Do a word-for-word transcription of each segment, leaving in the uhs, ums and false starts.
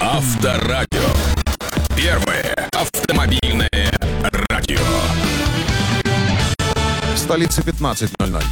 Авторадио. Первое автомобильное радио. В столице пятнадцать ноль ноль.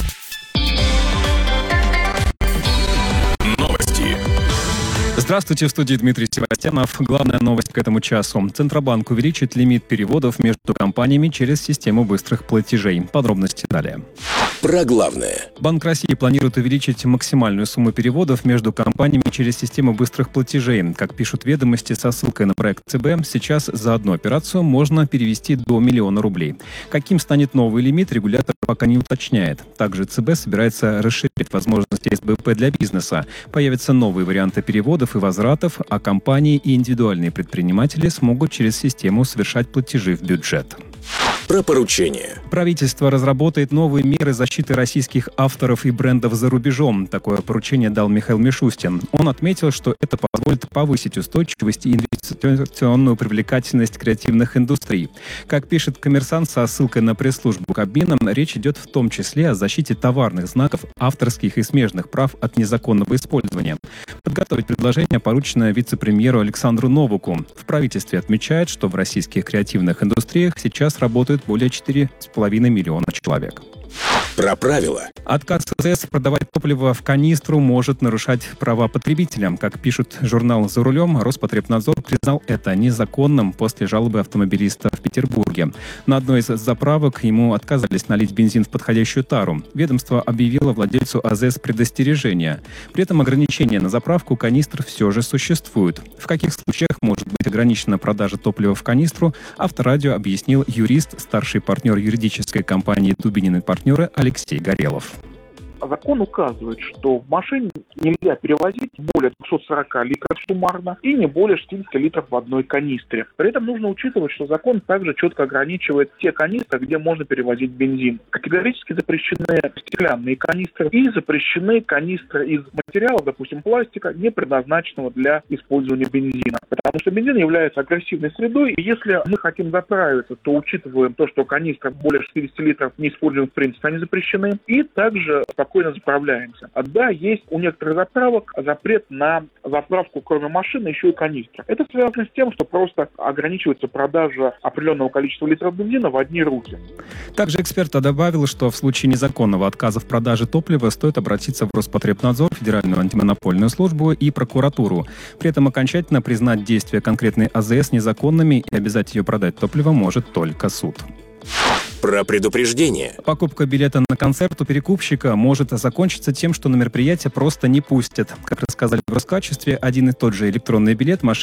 Новости. Здравствуйте, в студии Дмитрий Севастьянов. Главная новость к этому часу. Центробанк увеличит лимит переводов между компаниями через систему быстрых платежей. Подробности далее. Про главное. Банк России планирует увеличить максимальную сумму переводов между компаниями через систему быстрых платежей. Как пишут ведомости со ссылкой на проект ЦБ, сейчас за одну операцию можно перевести до миллиона рублей. Каким станет новый лимит, регулятор пока не уточняет. Также ЦБ собирается расширить возможности эс бэ пэ для бизнеса. Появятся новые варианты переводов и возвратов, а компании и индивидуальные предприниматели смогут через систему совершать платежи в бюджет. Про поручение. Правительство разработает новые меры защиты российских авторов и брендов за рубежом. Такое поручение дал Михаил Мишустин. Он отметил, что это позволит повысить устойчивость и инвестиционную привлекательность креативных индустрий. Как пишет «Коммерсант» со ссылкой на пресс-службу Кабмина, речь идет в том числе о защите товарных знаков, авторских и смежных прав от незаконного использования. Подготовить предложение поручено вице-премьеру Александру Новаку. В правительстве отмечают, что в российских креативных индустриях сейчас работают более четыре с половиной миллиона человек. Про правила. Отказ эс эс продавать топливо в канистру может нарушать права потребителя. Как пишут журнал «За рулем», Роспотребнадзор признал это незаконным после жалобы автомобилиста в Петербурге. На одной из заправок ему отказались налить бензин в подходящую тару. Ведомство объявило владельцу а зэ эс предостережение. При этом ограничения на заправку канистр все же существуют. В каких случаях может быть ограничена продажа топлива в канистру, Авторадио объяснил юрист, старший партнер юридической компании «Дубинин и партнеры» Алексей Горелов. Закон указывает, что в машине нельзя перевозить более двухсот сорока литров суммарно и не более шестидесяти литров в одной канистре. При этом нужно учитывать, что закон также четко ограничивает те канистры, где можно перевозить бензин. Категорически запрещены стеклянные канистры и запрещены канистры из материала, допустим, пластика, не предназначенного для использования бензина. Потому что бензин является агрессивной средой, и если мы хотим заправиться, то учитываем то, что канистры более шестидесяти литров не используем в принципе, они запрещены, и также спокойно заправляемся. А да, есть у некоторых заправок запрет на заправку, кроме машины, еще и канистры. Это связано с тем, что просто ограничивается продажа определенного количества литров бензина в одни руки. Также эксперт добавил, что в случае незаконного отказа в продаже топлива стоит обратиться в Роспотребнадзор, Федеральную антимонопольную службу и прокуратуру. При этом окончательно признать действия конкретной а зэ эс незаконными и обязать ее продать топливо может только суд. Про предупреждение. Покупка билета на концерт у перекупщика может закончиться тем, что на мероприятие просто не пустят. Как рассказали в Роскачестве, один и тот же электронный билет мошенники